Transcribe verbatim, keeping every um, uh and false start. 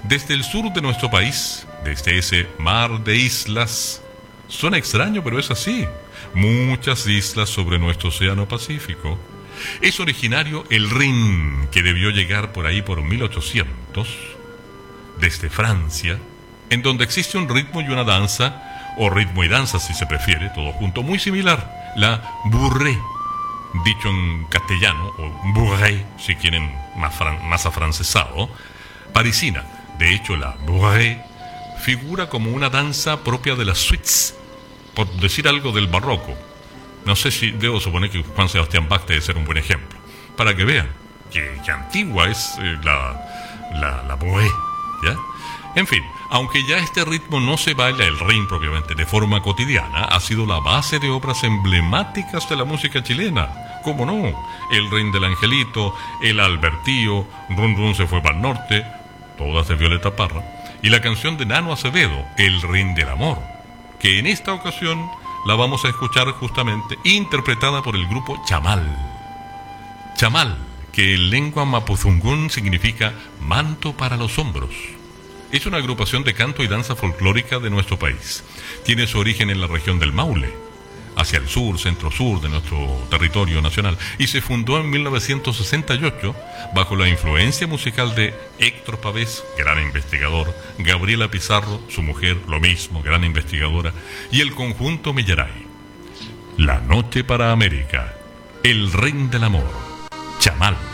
Desde el sur de nuestro país, desde ese mar de islas, suena extraño, pero es así. Muchas islas sobre nuestro océano Pacífico. Es originario el rin, que debió llegar por ahí por mil ochocientos, desde Francia, en donde existe un ritmo y una danza, o ritmo y danza si se prefiere, todo junto, muy similar, la bourrée, dicho en castellano, o bourrée, si quieren más, fran- más afrancesado, parisina. De hecho, la bourrée figura como una danza propia de las suites, por decir algo del barroco. No sé si debo suponer que Juan Sebastián Bach debe ser un buen ejemplo, para que vean que, que antigua es eh, la, la, la bohème, ¿ya? En fin, aunque ya este ritmo no se baila el ring propiamente de forma cotidiana, ha sido la base de obras emblemáticas de la música chilena. ¿Cómo no? El ring del Angelito, el Albertío, Run Run se fue para el norte, todas de Violeta Parra, y la canción de Nano Acevedo, El ring del amor, que en esta ocasión la vamos a escuchar justamente interpretada por el grupo Chamal. Chamal, que en lengua mapuzungún significa manto para los hombros. Es una agrupación de canto y danza folclórica de nuestro país. Tiene su origen en la región del Maule, hacia el sur, centro-sur de nuestro territorio nacional, y se fundó en mil novecientos sesenta y ocho bajo la influencia musical de Héctor Pavés, gran investigador, Gabriela Pizarro, su mujer, lo mismo, gran investigadora, y el conjunto Millaray. La noche para América, el ring del amor, Chamal.